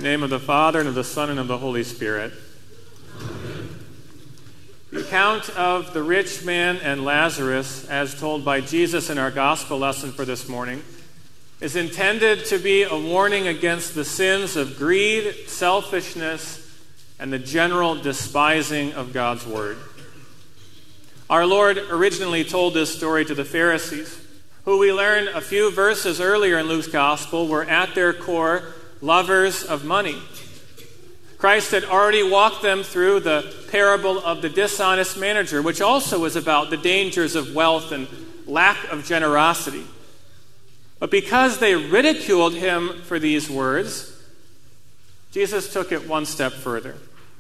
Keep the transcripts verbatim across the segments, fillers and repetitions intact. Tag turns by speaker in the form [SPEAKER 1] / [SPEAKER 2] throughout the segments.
[SPEAKER 1] In the name of the Father, and of the Son, and of the Holy Spirit. Amen. The account of the rich man and Lazarus, as told by Jesus in our gospel lesson for this morning, is intended to be a warning against the sins of greed, selfishness, and the general despising of God's word. Our Lord originally told this story to the Pharisees, who we learn a few verses earlier in Luke's gospel were at their core lovers of money. Christ had already walked them through the parable of the dishonest manager, which also is about the dangers of wealth and lack of generosity. But because they ridiculed him for these words, Jesus took it one step further.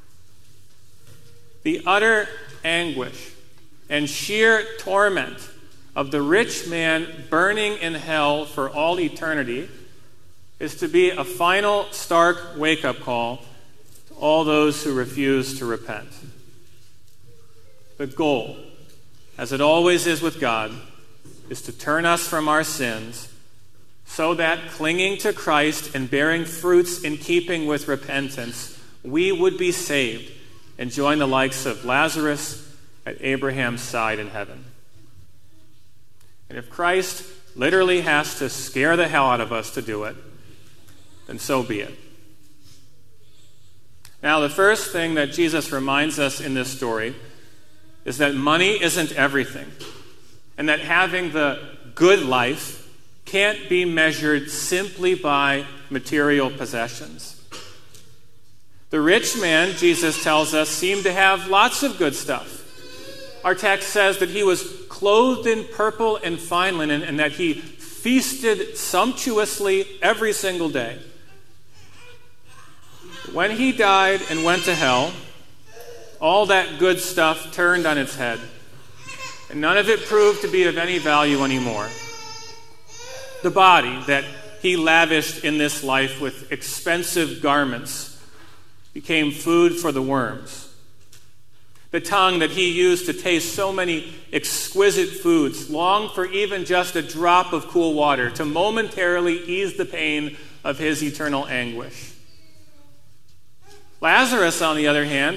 [SPEAKER 1] The utter anguish and sheer torment of the rich man burning in hell for all eternity is to be a final, stark wake-up call to all those who refuse to repent. The goal, as it always is with God, is to turn us from our sins so that, clinging to Christ and bearing fruits in keeping with repentance, we would be saved and join the likes of Lazarus at Abraham's side in heaven. And if Christ literally has to scare the hell out of us to do it, then so be it. Now, the first thing that Jesus reminds us in this story is that money isn't everything, and that having the good life can't be measured simply by material possessions. The rich man, Jesus tells us, seemed to have lots of good stuff. Our text says that he was clothed in purple and fine linen, and that he feasted sumptuously every single day. When he died and went to hell, all that good stuff turned on its head, and none of it proved to be of any value anymore. The body that he lavished in this life with expensive garments became food for the worms. The tongue that he used to taste so many exquisite foods longed for even just a drop of cool water to momentarily ease the pain of his eternal anguish. Lazarus, on the other hand,